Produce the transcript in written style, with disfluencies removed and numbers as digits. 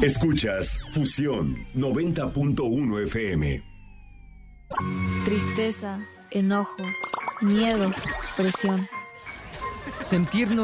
Escuchas Fusión 90.1 FM. Tristeza, enojo, miedo, presión. Sentirnos